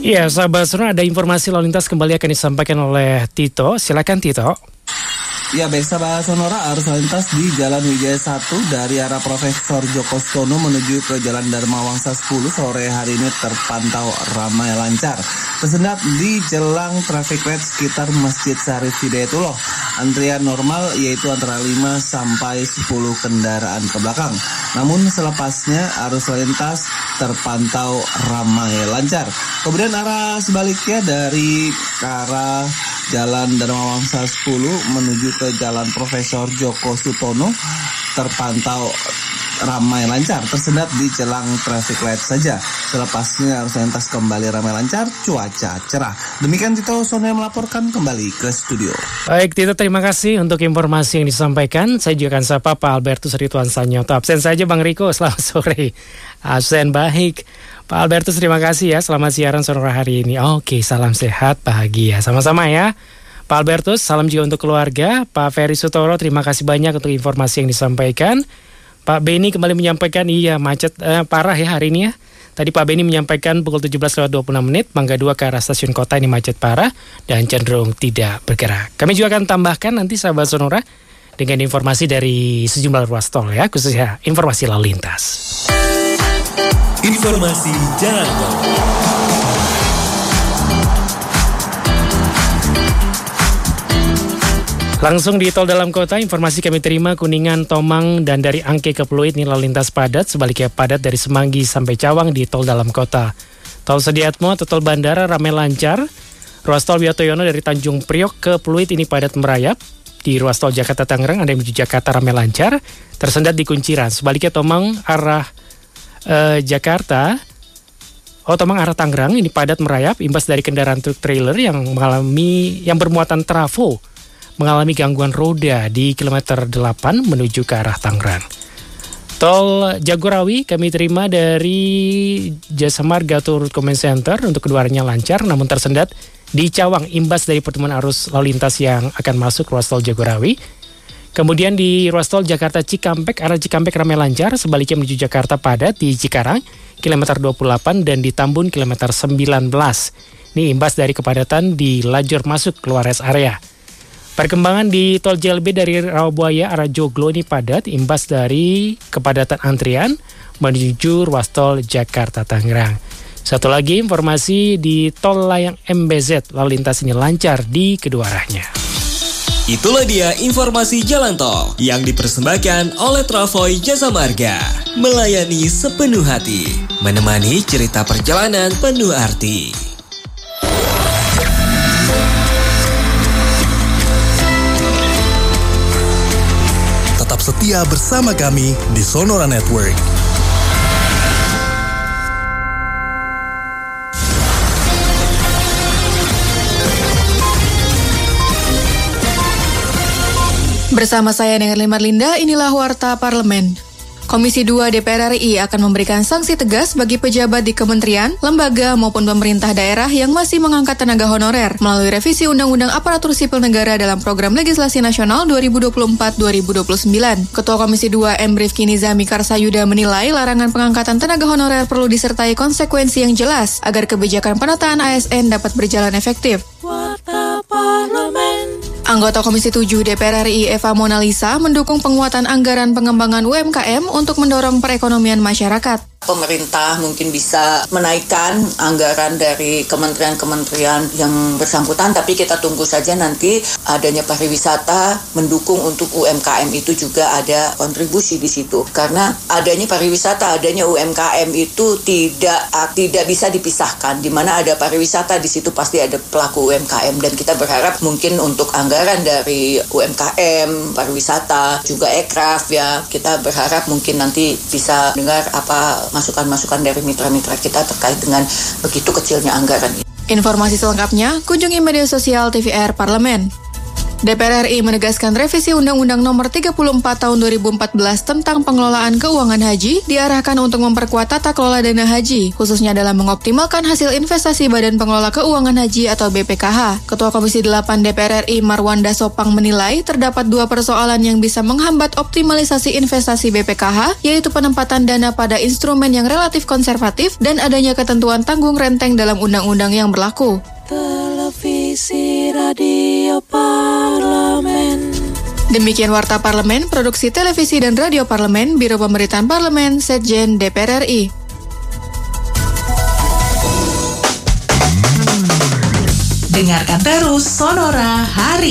Iya, sahabat Sonora, ada informasi lalu lintas kembali akan disampaikan oleh Tito. Silakan Tito. Ya, baik sahabat Sonora, arus lalu lintas di Jalan Wijaya 1 dari arah Profesor Djoko Sutono menuju ke Jalan Dharma Wangsa 10 sore hari ini terpantau ramai lancar. Tersendat di jelang traffic light sekitar Masjid Syarif Hidayatullah. Antrian normal yaitu antara 5 sampai 10 kendaraan ke belakang. Namun selepasnya arus lalu lintas terpantau ramai lancar. Kemudian arah sebaliknya dari arah Jalan Dharma Wangsa 10 menuju ke Jalan Profesor Djoko Sutono terpantau ramai lancar, tersendat di jelang traffic light saja. Selepasnya arus lintas kembali ramai lancar, cuaca cerah. Demikian Tito Sono yang melaporkan, kembali ke studio. Baik Tito, terima kasih untuk informasi yang disampaikan. Saya juga akan sapa Pak Albertus Ridwan Sanyoto. Absen saja Bang Riko, selamat sore. Absen, baik. Pak Albertus, terima kasih ya, selamat siaran Sonora hari ini. Oke, salam sehat, bahagia. Sama-sama ya. Pak Albertus, salam juga untuk keluarga. Pak Ferry Sutoro, terima kasih banyak untuk informasi yang disampaikan. Pak Beni kembali menyampaikan, iya macet parah ya hari ini ya. Tadi Pak Beni menyampaikan pukul 17.26, Mangga 2 ke arah stasiun kota ini macet parah dan cenderung tidak bergerak. Kami juga akan tambahkan nanti sahabat Sonora dengan informasi dari sejumlah ruas tol ya, khususnya informasi lalu lintas. Informasi jalan tol. Langsung di tol dalam kota, informasi kami terima Kuningan, Tomang, dan dari Angke ke Pluit ini lalu lintas padat, sebaliknya padat dari Semanggi sampai Cawang di tol dalam kota. Tol Sediatmo atau tol bandara ramai lancar. Ruas tol Wiyotoyono dari Tanjung Priok ke Pluit ini padat merayap. Di ruas tol Jakarta Tangerang ada yang menuju Jakarta ramai lancar, tersendat di Kunciran. Sebaliknya Tomang arah Tomang arah Tangerang ini padat merayap, imbas dari kendaraan truk trailer yang bermuatan trafo mengalami gangguan roda di kilometer 8 menuju ke arah Tangerang. Tol Jagorawi kami terima dari Jasa Marga Turut Comment Center untuk keduanya lancar namun tersendat di Cawang imbas dari pertemuan arus lalu lintas yang akan masuk ruas tol Jagorawi. Kemudian di ruas tol Jakarta Cikampek arah Cikampek ramai lancar, sebaliknya menuju Jakarta padat di Cikarang kilometer 28 dan di Tambun kilometer 19. Ini imbas dari kepadatan di lajur masuk keluar rest area. Perkembangan di tol JLB dari Rawabuaya arah Joglo ini padat, imbas dari kepadatan antrian menuju ruas tol Jakarta Tangerang. Satu lagi informasi di tol layang MBZ, lalu lintas ini lancar di kedua arahnya. Itulah dia informasi jalan tol yang dipersembahkan oleh Travoy Jasa Marga. Melayani sepenuh hati, menemani cerita perjalanan penuh arti. Tetap setia bersama kami di Sonora Network. Bersama saya Nengerlin Marlinda, inilah Warta Parlemen. Komisi 2 DPR RI akan memberikan sanksi tegas bagi pejabat di kementerian, lembaga maupun pemerintah daerah yang masih mengangkat tenaga honorer melalui revisi Undang-Undang Aparatur Sipil Negara dalam Program Legislasi Nasional 2024-2029. Ketua Komisi 2 M. Rifki Nizami Karsayuda menilai larangan pengangkatan tenaga honorer perlu disertai konsekuensi yang jelas agar kebijakan penataan ASN dapat berjalan efektif. Warta Parlemen. Anggota Komisi 7 DPR RI Eva Monalisa mendukung penguatan anggaran pengembangan UMKM untuk mendorong perekonomian masyarakat. Pemerintah mungkin bisa menaikkan anggaran dari kementerian-kementerian yang bersangkutan, tapi kita tunggu saja nanti adanya pariwisata mendukung untuk UMKM itu juga ada kontribusi di situ. Karena adanya pariwisata, adanya UMKM itu tidak bisa dipisahkan. Di mana ada pariwisata di situ pasti ada pelaku UMKM, dan kita berharap mungkin untuk anggaran dari UMKM, pariwisata, juga ekraf ya, kita berharap mungkin nanti bisa dengar apa masukan-masukan dari mitra-mitra kita terkait dengan begitu kecilnya anggaran ini. Informasi selengkapnya kunjungi media sosial TVR Parlemen. DPR RI menegaskan revisi Undang-Undang Nomor 34 Tahun 2014 tentang pengelolaan keuangan haji diarahkan untuk memperkuat tata kelola dana haji, khususnya dalam mengoptimalkan hasil investasi Badan Pengelola Keuangan Haji atau BPKH. Ketua Komisi 8 DPR RI Marwanda Sopang menilai terdapat dua persoalan yang bisa menghambat optimalisasi investasi BPKH, yaitu penempatan dana pada instrumen yang relatif konservatif dan adanya ketentuan tanggung renteng dalam undang-undang yang berlaku. Televisi Radio Parlemen. Demikian Warta Parlemen, Produksi Televisi dan Radio Parlemen, Biro Pemberitaan Parlemen, Setjen DPR RI. Dengarkan terus Sonora Hari